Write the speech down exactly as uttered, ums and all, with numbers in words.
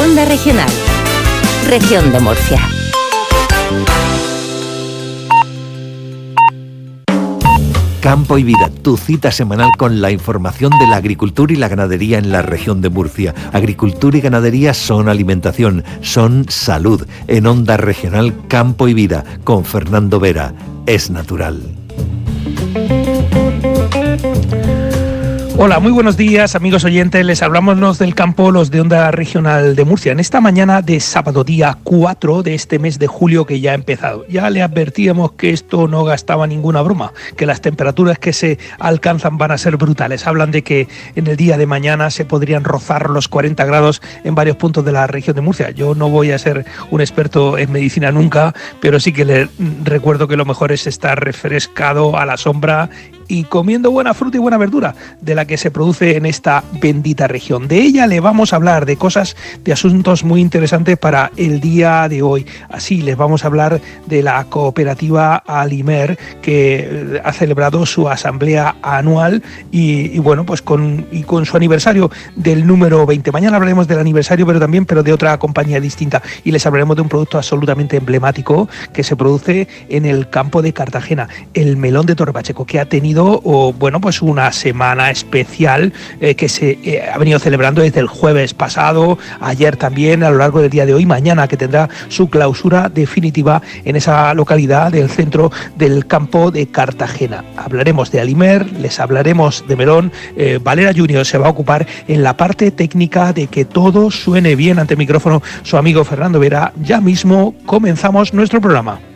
Onda Regional, Región de Murcia. Campo y Vida, tu cita semanal con la información de la agricultura y la ganadería en la región de Murcia. Agricultura y ganadería son alimentación, son salud. En Onda Regional Campo y Vida, con Fernando Vera. Es natural. Hola, muy buenos días, amigos oyentes. Les hablamos los del campo, los de Onda Regional de Murcia, en esta mañana de sábado, día cuatro de este mes de julio que ya ha empezado. Ya le advertíamos que esto no gastaba ninguna broma, que las temperaturas que se alcanzan van a ser brutales. Hablan de que en el día de mañana se podrían rozar los cuarenta grados en varios puntos de la región de Murcia. Yo no voy a ser un experto en medicina nunca, pero sí que le recuerdo que lo mejor es estar refrescado a la sombra y comiendo buena fruta y buena verdura de la que se produce en esta bendita región. De ella le vamos a hablar, de cosas, de asuntos muy interesantes para el día de hoy. Así les vamos a hablar de la cooperativa Alimer, que ha celebrado su asamblea anual y, y bueno, pues con, y con su aniversario del número veinte. Mañana hablaremos del aniversario, pero también pero de otra compañía distinta, y les hablaremos de un producto absolutamente emblemático que se produce en el campo de Cartagena, el melón de Torre Pacheco, que ha tenido o, bueno, pues una semana especial eh, que se eh, ha venido celebrando desde el jueves pasado, ayer también, a lo largo del día de hoy, mañana, que tendrá su clausura definitiva en esa localidad del centro del campo de Cartagena. Hablaremos de Alimer, les hablaremos de melón. eh, Valera Junior se va a ocupar en la parte técnica de que todo suene bien. Ante el micrófono su amigo Fernando Vera. Ya mismo comenzamos nuestro programa.